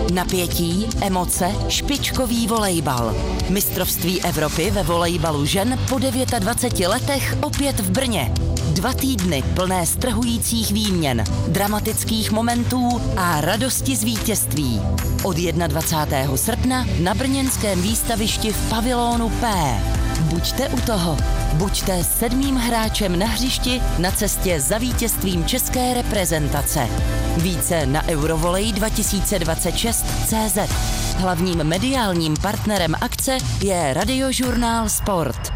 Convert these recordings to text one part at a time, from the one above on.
Napětí, emoce, špičkový volejbal. Mistrovství Evropy ve volejbalu žen po 29 letech opět v Brně. 2 týdny plné strhujících výměn, dramatických momentů a radosti z vítězství. Od 21. srpna na brněnském výstavišti v pavilonu P. Buďte u toho. Buďte 7. hráčem na hřišti na cestě za vítězstvím české reprezentace. Více na Eurovolej2026.cz. Hlavním mediálním partnerem akce je Radiožurnál Sport.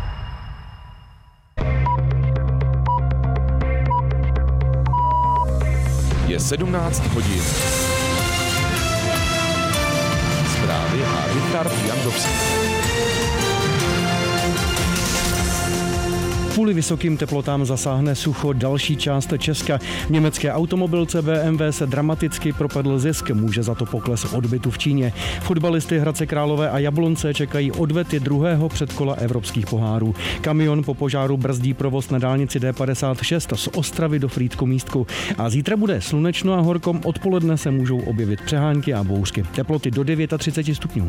Je 17 hodin. Zprávy a Richard Jandovský. Kvůli vysokým teplotám zasáhne sucho další část Česka. Německé automobilce BMW se dramaticky propadl zisk, může za to pokles odbytu v Číně. Fotbalisty Hradce Králové a Jablonce čekají odvety druhého předkola evropských pohárů. Kamion po požáru brzdí provoz na dálnici D56 z Ostravy do Frýdku-Místku. A zítra bude slunečno a horko, odpoledne se můžou objevit přehánky a bouřky. Teploty do 39 stupňů.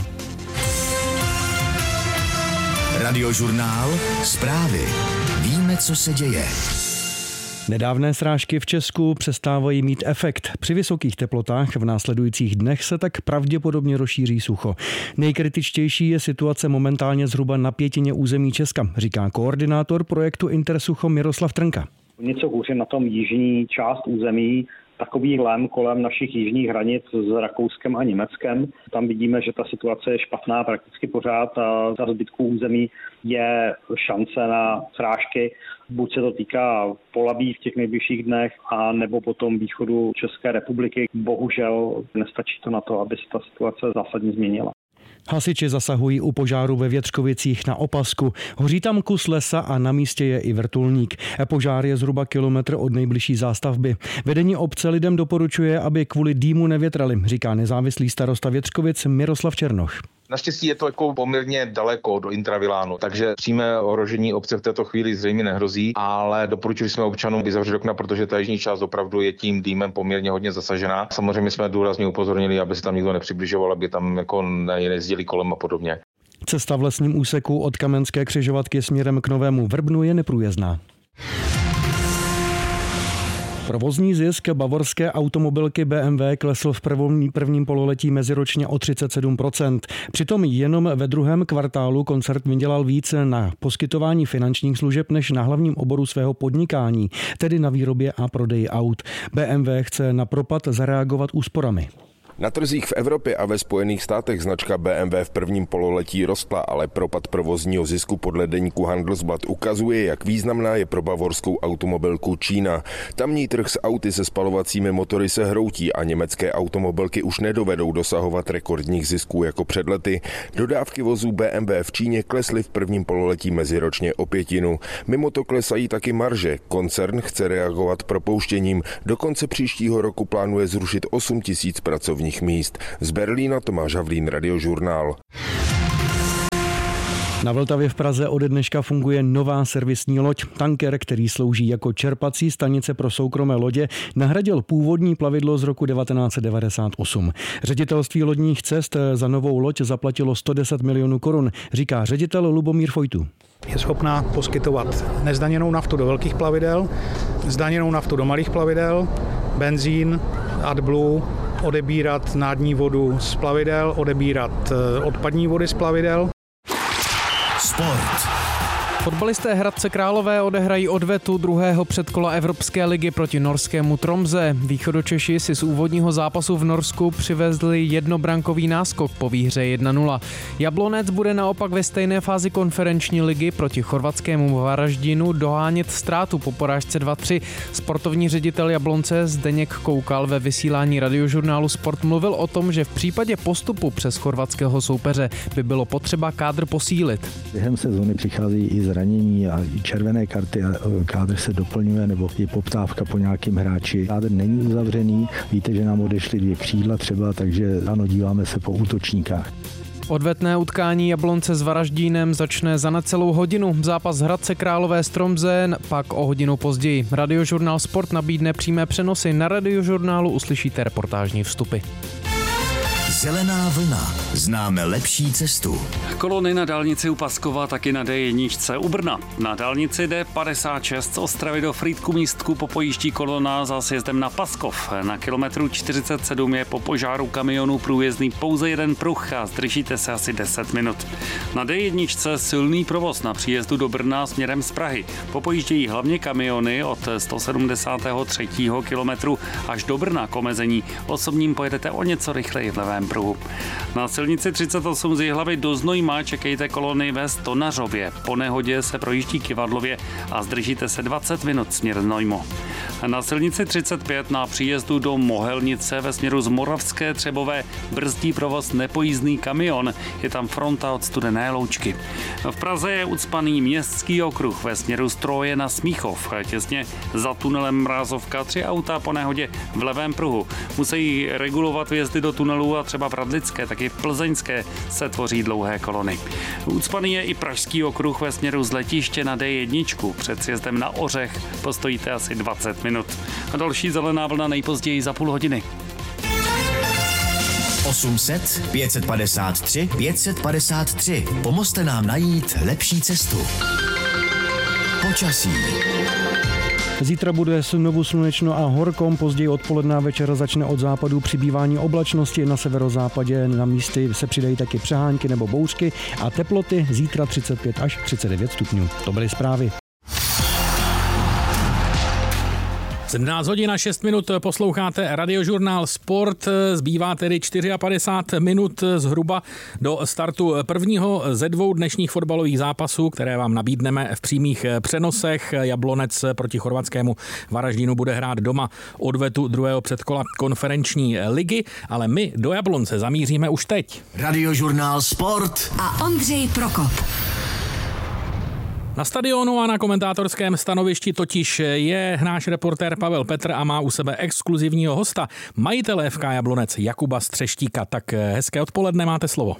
Radiožurnál Zprávy. Víme, co se děje. Nedávné srážky v Česku přestávají mít efekt. Při vysokých teplotách v následujících dnech se tak pravděpodobně rozšíří sucho. Nejkritičtější je situace momentálně zhruba na 1/5 území Česka, říká koordinátor projektu Intersucho Miroslav Trnka. Něco hůře na tom jižní část území, takový lem kolem našich jižních hranic s Rakouskem a Německem. Tam vidíme, že ta situace je špatná prakticky pořád a za zbytku území je šance na srážky. Buď se to týká Polabí v těch nejbližších dnech, a nebo potom východu České republiky. Bohužel nestačí to na to, aby se ta situace zásadně změnila. Hasiči zasahují u požáru ve Větřkovicích na Opasku. Hoří tam kus lesa a na místě je i vrtulník. Požár je zhruba kilometr od nejbližší zástavby. Vedení obce lidem doporučuje, aby kvůli dýmu nevětrali, říká nezávislý starosta Větřkovic Miroslav Černoch. Naštěstí je to jako poměrně daleko do intravilánu, takže přímé ohrožení obce v této chvíli zřejmě nehrozí, ale doporučili jsme občanům, aby zavřeli okna, protože ta jižní část opravdu je tím dýmem poměrně hodně zasažená. Samozřejmě jsme důrazně upozornili, aby se tam nikdo nepřibližoval, aby tam jako nejezdili kolem a podobně. Cesta v lesním úseku od Kamenské křižovatky směrem k Novému Vrbnu je neprůjezdná. Provozní zisk bavorské automobilky BMW klesl v prvním pololetí meziročně o 37%. Přitom jenom ve druhém kvartálu koncern vydělal víc na poskytování finančních služeb než na hlavním oboru svého podnikání, tedy na výrobě a prodeji aut. BMW chce na propad zareagovat úsporami. Na trzích v Evropě a ve Spojených státech značka BMW v prvním pololetí rostla, ale propad provozního zisku podle deníku Handelsblatt ukazuje, jak významná je pro bavorskou automobilku Čína. Tamní trh s auty se spalovacími motory se hroutí a německé automobilky už nedovedou dosahovat rekordních zisků jako před lety. Dodávky vozů BMW v Číně klesly v prvním pololetí meziročně o 1/5. Mimo to klesají taky marže. Koncern chce reagovat propouštěním. Do konce příštího roku plánuje zrušit 8 000 pracovních míst. Z Berlína Tomáš Havlín, Radiožurnál. Na Vltavě v Praze ode dneška funguje nová servisní loď. Tanker, který slouží jako čerpací stanice pro soukromé lodě, nahradil původní plavidlo z roku 1998. Ředitelství lodních cest za novou loď zaplatilo 110 milionů korun, říká ředitel Lubomír Fojtu. Je schopná poskytovat nezdaněnou naftu do velkých plavidel, zdaněnou naftu do malých plavidel, benzín, AdBlue, odebírat nádní vodu z plavidel, odebírat odpadní vody z plavidel. Sport. Fotbalisté Hradce Králové odehrají odvetu druhého předkola Evropské ligy proti norskému Tromsø. Východočeši si z úvodního zápasu v Norsku přivezli jednobrankový náskok po výhře 1-0. Jablonec bude naopak ve stejné fázi konferenční ligy proti chorvatskému Varaždinu dohánět ztrátu po porážce 2-3. Sportovní ředitel Jablonce Zdeněk Koukal ve vysílání Radiožurnálu Sport mluvil o tom, že v případě postupu přes chorvatského soupeře by bylo potřeba kádr posílit. Během sezóny přichází i zranění a červené karty a kádr se doplňuje, nebo je poptávka po nějakém hráči. Kádr není uzavřený, víte, že nám odešly 2 křídla třeba, takže ano, díváme se po útočníkách. Odvetné utkání Jablonce s Varaždínem začne za necelou hodinu. Zápas Hradce Králové s Tromsø pak o hodinu později. Radiožurnál Sport nabídne přímé přenosy. Na Radiožurnálu uslyšíte reportážní vstupy. Zelená vlna. Známe lepší cestu. Kolony na dálnici u Paskova, taky na D1 u Brna. Na dálnici D56 z Ostravy do Frýdku Místku popojíždí kolona za sjezdem na Paskov. Na kilometru 47 je po požáru kamionu průjezdný pouze jeden pruh a zdržíte se asi 10 minut. Na D1 silný provoz na příjezdu do Brna směrem z Prahy. Popojíždějí hlavně kamiony od 173. kilometru až do Brna k omezení. Osobním pojedete o něco rychleji v levém pruhu. Na silnici 38 z Jihlavy do Znojma čekejte kolony ve Stonařově. Po nehodě se projíždí Kivadlově a zdržíte se 20 minut směr Znojmo. Na silnici 35 na příjezdu do Mohelnice ve směru z Moravské Třebové brzdí provoz nepojízdný kamion. Je tam fronta od Studené Loučky. V Praze je ucpaný městský okruh ve směru z Troje na Smíchov. Těsně za tunelem Mrázovka 3 auta po nehodě v levém pruhu. Musí regulovat vjezdy do tunelu a třeba v Radlické, taky v Plzeňské se tvoří dlouhé kolony. Ucpaný je i pražský okruh ve směru z letiště na D1. Před sjezdem na Ořech postojíte asi 20 minut. A další zelená vlna nejpozději za půl hodiny. 800 553 553. Pomozte nám najít lepší cestu. Počasí. Zítra bude znovu slunečno a horko, později odpoledne a večer začne od západu přibývání oblačnosti, na severozápadě na místy se přidají taky přehánky nebo bouřky a teploty zítra 35 až 39 stupňů. To byly zprávy. 17 hodin a 6 minut posloucháte Radiožurnál Sport. Zbývá tedy 54 minut zhruba do startu prvního ze 2 dnešních fotbalových zápasů, které vám nabídneme v přímých přenosech. Jablonec proti chorvatskému Varaždínu bude hrát doma odvetu druhého předkola konferenční ligy, ale my do Jablonce zamíříme už teď. Radiožurnál Sport a Ondřej Prokop. Na stadionu a na komentátorském stanovišti totiž je náš reportér Pavel Petr a má u sebe exkluzivního hosta, majitele FK Jablonec Jakuba Střeštíka. Tak hezké odpoledne, máte slovo.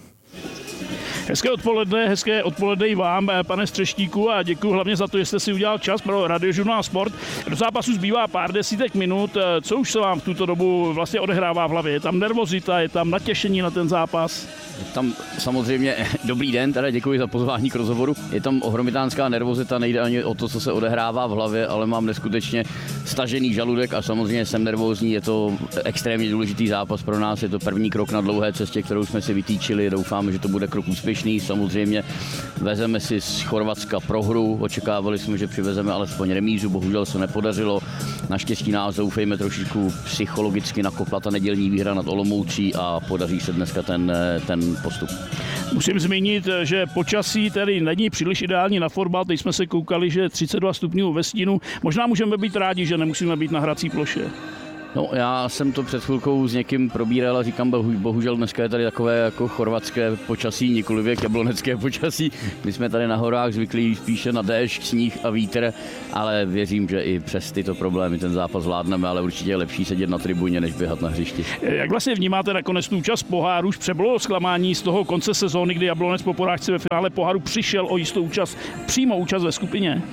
Hezké odpoledne i vám, pane Střeštíku, a děkuji hlavně za to, že jste si udělal čas pro Radiožurnál Sport. Do zápasu zbývá pár desítek minut. Co už se vám v tuto dobu vlastně odehrává v hlavě? Je tam nervozita, je tam natěšení na ten zápas? Tam samozřejmě dobrý den, teda děkuji za pozvání k rozhovoru. Je tam ohromitánská nervozita, nejde ani o to, co se odehrává v hlavě, ale mám neskutečně stažený žaludek a samozřejmě jsem nervózní. Je to extrémně důležitý zápas pro nás, je to první krok na dlouhé cestě, kterou jsme si vytýčili. Doufáme, že to bude krok úspěšný. Samozřejmě vezeme si z Chorvatska prohru, očekávali jsme, že přivezeme alespoň remízu, bohužel se nepodařilo. Naštěstí nás doufejme trošičku psychologicky nakopla ta nedělní výhra nad Olomoucí a podaří se dneska ten postup. Musím zmínit, že počasí tedy není příliš ideální na fotbal. Teď jsme se koukali, že 32 stupňů ve stínu. Možná můžeme být rádi, že nemusíme být na hrací ploše. No, já jsem to před chvilkou s někým probíral a říkám, bohužel dneska je tady takové jako chorvatské počasí, nikoliv jablonecké počasí. My jsme tady na horách zvyklí spíše na déšť, sníh a vítr, ale věřím, že i přes tyto problémy ten zápas zvládneme, ale určitě je lepší sedět na tribuně, než běhat na hřišti. Jak vlastně vnímáte nakonec tu účast poháru? Už přebylo zklamání z toho konce sezóny, kdy Jablonec po porážce ve finále poháru přišel o jistou účast, přímou účast ve skupině?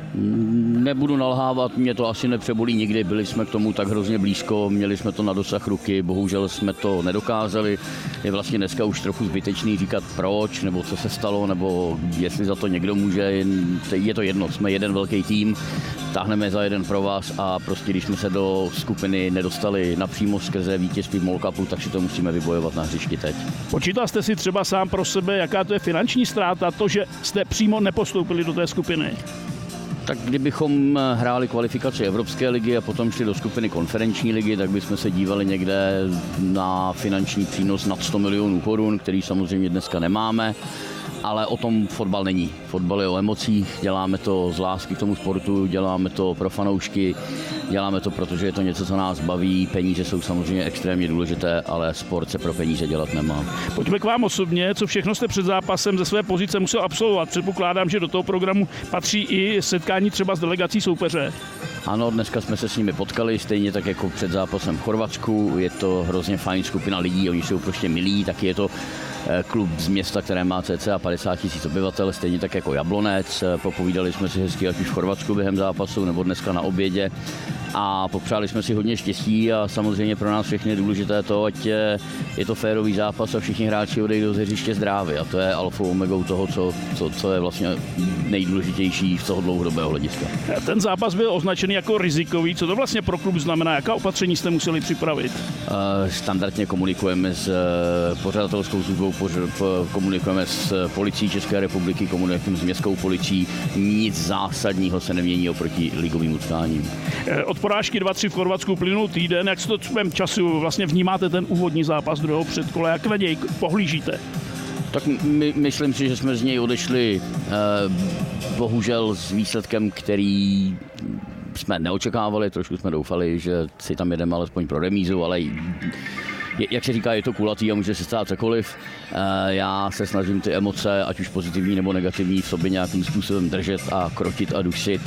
Nebudu nalhávat, mě to asi nepřebolí nikdy, byli jsme k tomu tak hrozně blízko, měli jsme to na dosah ruky, bohužel jsme to nedokázali. Je vlastně dneska už trochu zbytečný říkat proč, nebo co se stalo, nebo jestli za to někdo může, je to jedno, jsme jeden velký tým, táhneme za jeden pro vás a prostě když jsme se do skupiny nedostali napřímo skrze vítězství v MOL Cupu, tak si to musíme vybojovat na hřišti teď. Počítal jste si třeba sám pro sebe, jaká to je finanční ztráta, to, že jste přímo nepostoupili do té skupiny? Tak kdybychom hráli kvalifikaci Evropské ligy a potom šli do skupiny konferenční ligy, tak bychom se dívali někde na finanční přínos nad 100 milionů korun, který samozřejmě dneska nemáme. Ale o tom fotbal není. Fotbal je o emocích, děláme to z lásky k tomu sportu, děláme to pro fanoušky, děláme to, protože je to něco, co nás baví. Peníze jsou samozřejmě extrémně důležité, ale sport se pro peníze dělat nemá. Pojďme k vám osobně, co všechno jste před zápasem ze své pozice musel absolvovat. Předpokládám, že do toho programu patří i setkání třeba s delegací soupeře. Ano, dneska jsme se s nimi potkali, stejně tak jako před zápasem v Chorvatsku. Je to hrozně fajn skupina lidí, oni jsou prostě milí, tak je to klub z města, které má cca 50 000 obyvatel, stejně tak jako Jablonec. Popovídali jsme si hezky ať už v Chorvatsku během zápasu nebo dneska na obědě a popřáli jsme si hodně štěstí a samozřejmě pro nás všechny je důležité to, ať je to férový zápas a všichni hráči odejdou z hřiště zdraví a to je alfou omegou toho, co je vlastně nejdůležitější z toho dlouhodobého hlediska. Ten zápas byl označený jako rizikový. Co to vlastně pro klub znamená? Jaká opatření jste museli připravit? Standardně komunikujeme s pořadatelskou službou, komunikujeme s policií České republiky, komunikujeme s městskou policií. Nic zásadního se nemění oproti ligovým utkáním. Od porážky 2-3 v Chorvatsku plynul týden. Jak se to v času vlastně vnímáte ten úvodní zápas druhého předkola? Jak na něj pohlížíte? Tak myslím si, že jsme z něj odešli bohužel s výsledkem, který jsme neočekávali, trošku jsme doufali, že si tam jedeme alespoň pro remízu, ale jak se říká, je to kulatý a může se stát cokoliv. Já se snažím ty emoce, ať už pozitivní nebo negativní, v sobě nějakým způsobem držet a krotit a dusit.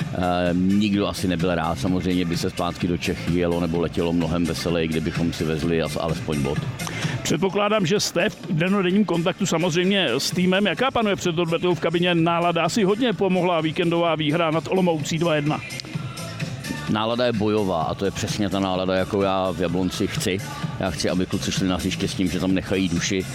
Nikdo asi nebyl rád, samozřejmě by se zpátky do Čech jelo nebo letělo mnohem veseleji, kdybychom si vezli alespoň bod. Předpokládám, že jste v dennodenním kontaktu samozřejmě s týmem. Jaká panuje před odvetou v kabině nálada? Asi hodně pomohla víkendová výhra nad Olomoucí 2-1. Nálada je bojová a to je přesně ta nálada, jakou já v Jablonci chci. Já chci, aby kluci šli na hřiště s tím, že tam nechají duši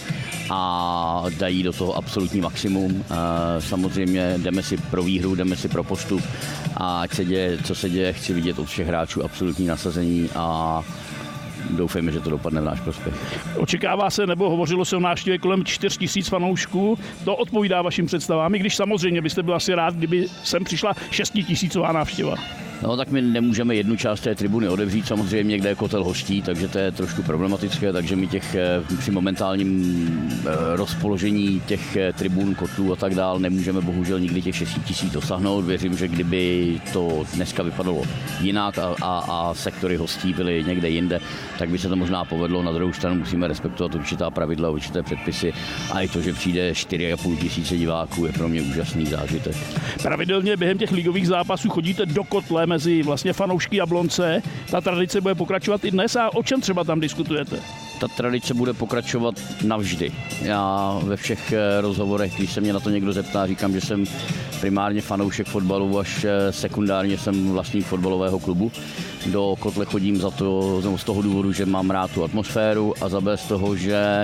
a dají do toho absolutní maximum. Samozřejmě jdeme si pro výhru, jdeme si pro postup a ať se děje, co se děje, chci vidět od všech hráčů absolutní nasazení a doufejme, že to dopadne v náš prospěch. Očekává se, nebo hovořilo se o návštěvě kolem 4 000 fanoušků. To odpovídá vašim představám, i když samozřejmě byste byl asi rád, kdyby sem přišla 6 000 návštěva. No tak my nemůžeme jednu část té tribuny otevřít, samozřejmě, kde je kotel hostí, takže to je trošku problematické, takže my při momentálním rozpoložení těch tribun, kotlů a tak dál nemůžeme bohužel nikdy těch 6 000 dosáhnout. Věřím, že kdyby to dneska vypadalo jinak a sektory hostí byly někde jinde, tak by se to možná povedlo. Na druhou stranu musíme respektovat určitá pravidla, určité předpisy a i to, že přijde 4 500 diváků, je pro mě úžasný zážitek. Pravidelně během těch ligových zápasů chodíte do kotle mezi vlastně fanoušky Jablonce. Ta tradice bude pokračovat i dnes a o čem třeba tam diskutujete? Ta tradice bude pokračovat navždy. Já ve všech rozhovorech, když se mě na to někdo zeptá, říkám, že jsem primárně fanoušek fotbalu, až sekundárně jsem vlastník fotbalového klubu. Do kotle chodím z toho důvodu, že mám rád tu atmosféru a za B z toho, že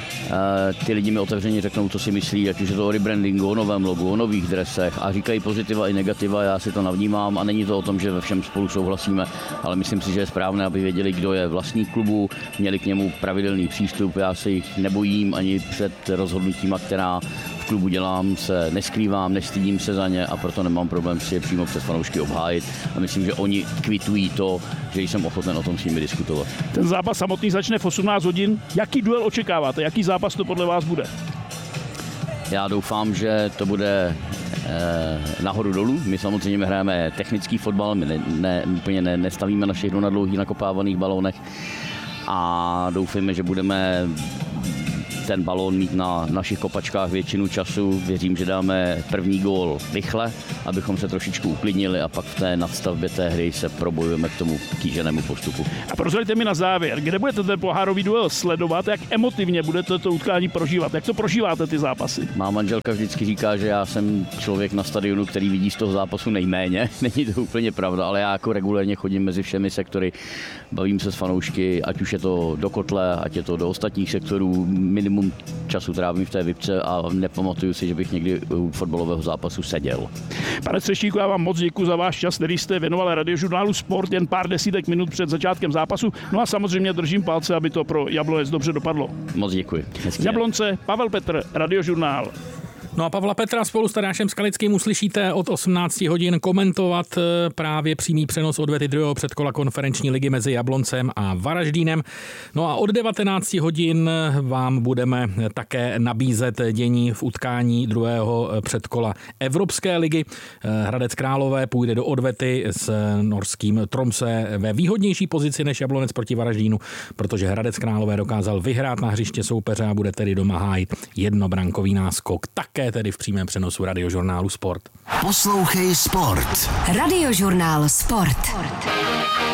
ty lidi mi otevřeně řeknou, co si myslí, ať už je to o rebrandingu, o novém logu, o nových dresech a říkají pozitiva i negativa, já si to navnímám a není to o tom, že ve všem spolu souhlasíme, ale myslím si, že je správné, aby věděli, kdo je vlastník klubu, měli k němu pravidelný přístup, já se jich nebojím ani před rozhodnutíma, která v klubu dělám, se neskrývám, nestydím se za ně a proto nemám problém si je přímo přes fanoušky obhájit a myslím, že oni kvitují to, že jsem ochoten o tom s nimi diskutovat. Ten zápas samotný začne v 18 hodin. Jaký duel očekáváte? Jaký zápas to podle vás bude? Já doufám, že to bude nahoru dolů. My samozřejmě hrajeme technický fotbal, my úplně nestavíme naše hru na dlouhých nakopávaných balónech a doufejme, že budeme ten balón mít na našich kopačkách většinu času. Věřím, že dáme první gól rychle, abychom se trošičku uklidnili a pak v té nadstavbě té hry se probojujeme k tomu kýženému postupu. A prozraďte mi na závěr, kde budete ten pohárový duel sledovat, jak emotivně budete to utkání prožívat, jak to prožíváte ty zápasy? Má manželka vždycky říká, že já jsem člověk na stadionu, který vidí z toho zápasu nejméně. Není to úplně pravda, ale já jako regulérně chodím mezi všemi sektory, bavím se s fanoušky, ať už je to do kotle, ať je to do ostatních sektorů, minimum času trávím v té Vipce a nepamatuju si, že bych někdy u fotbalového zápasu seděl. Pane Střeštíku, já vám moc děkuji za váš čas, který jste věnoval Radiožurnálu Sport jen pár desítek minut před začátkem zápasu. No a samozřejmě držím palce, aby to pro Jablonec dobře dopadlo. Moc děkuji. Z Jablonce Pavel Petr, Radiožurnál. No a Pavla Petra spolu s Tadášem Skalickým uslyšíte od 18 hodin komentovat právě přímý přenos odvety druhého předkola konferenční ligy mezi Jabloncem a Varaždínem. No a od 19 hodin vám budeme také nabízet dění v utkání druhého předkola Evropské ligy. Hradec Králové půjde do odvety s norským Tromsø ve výhodnější pozici než Jablonec proti Varaždínu, protože Hradec Králové dokázal vyhrát na hřiště soupeře a bude tedy doma hájit jednobrankový náskok. Také tedy v přímém přenosu Radiožurnálu Sport. Poslouchej Sport. Radiožurnál Sport.